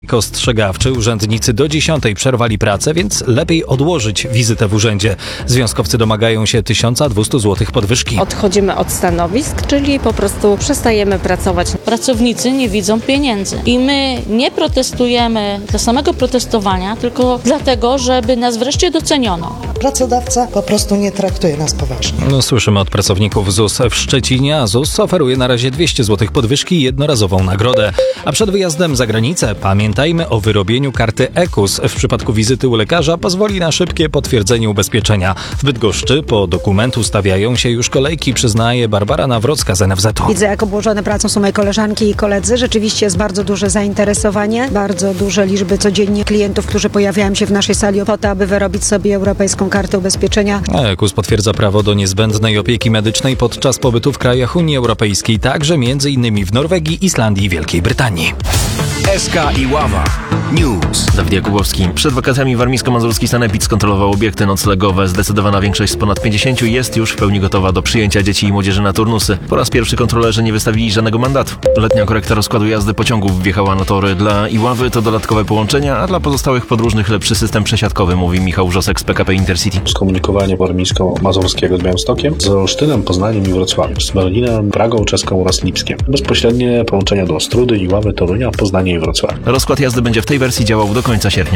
Ostrzegawczy urzędnicy do 10 przerwali pracę, więc lepiej odłożyć wizytę w urzędzie. Związkowcy domagają się 1200 zł podwyżki. Odchodzimy od stanowisk, czyli po prostu przestajemy pracować. Pracownicy nie widzą pieniędzy i my nie protestujemy dla samego protestowania, tylko dlatego, żeby nas wreszcie doceniono. Pracodawca po prostu nie traktuje nas poważnie. Słyszymy od pracowników ZUS w Szczecinie, a ZUS oferuje na razie 200 zł podwyżki i jednorazową nagrodę. A przed wyjazdem za granicę pamiętajmy o wyrobieniu karty EKUS. W przypadku wizyty u lekarza pozwoli na szybkie potwierdzenie ubezpieczenia. W Bydgoszczy po dokument ustawiają się już kolejki, przyznaje Barbara Nawrocka z NFZ-u. Widzę, jak obłożone pracą są moje koleżanki i koledzy. Rzeczywiście jest bardzo duże zainteresowanie, bardzo duże liczby codziennie klientów, którzy pojawiają się w naszej sali po to, aby wyrobić sobie europejską kartę ubezpieczenia. EKUS potwierdza prawo do niezbędnej opieki medycznej podczas pobytu w krajach Unii Europejskiej, także m.in. w Norwegii, Islandii i Wielkiej Brytanii. SK i Ława News. Dawid Jakubowski. Przed wakacjami warmińsko-mazurski sanepid skontrolował obiekty noclegowe. Zdecydowana większość z ponad 50 jest już w pełni gotowa do przyjęcia dzieci i młodzieży na turnusy. Po raz pierwszy kontrolerzy nie wystawili żadnego mandatu. Letnia korekta rozkładu jazdy pociągów wjechała na tory. Dla Iławy to dodatkowe połączenia, a dla pozostałych podróżnych lepszy system przesiadkowy, mówi Michał Wrzosek z PKP Intercity. Skomunikowanie warmińsko-mazurskiego z Białymstokiem, z Olsztynem, Poznaniem i Wrocławiem, z Berlinem, Pragą czeską oraz Lipskiem. Bezpośrednie połączenia do Ostródy, Iławy, Torunia, Poznania i Wrocławia. Rozkład jazdy będzie w tej wersji działał do końca sierpnia.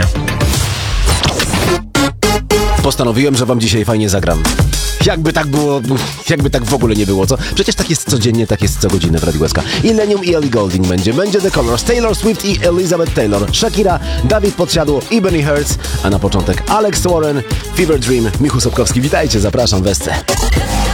Postanowiłem, że wam dzisiaj fajnie zagram. Jakby tak było, jakby tak w ogóle nie było, co? Przecież tak jest codziennie, tak jest co godzinę w Radiu SK. Illenium i Ellie Goulding będzie The Colors, Taylor Swift i Elizabeth Taylor, Shakira, Dawid Podsiadło i Benny Hertz, a na początek Alex Warren, Fever Dream, Michu Sobkowski. Witajcie, zapraszam w SC.